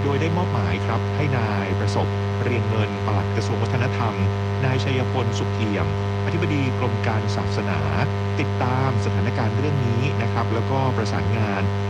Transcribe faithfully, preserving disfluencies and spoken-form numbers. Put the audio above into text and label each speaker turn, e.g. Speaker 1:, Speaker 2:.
Speaker 1: โดยได้มอบหมายครับให้นายประสบเรียงเงินปลัดกระทรวงวัฒนธรรมนายชัยพลสุขเอี่ยมอธิบดีกรมการศาสนาติดตามสถานการณ์เรื่องนี้นะครับแล้วก็ประสานงาน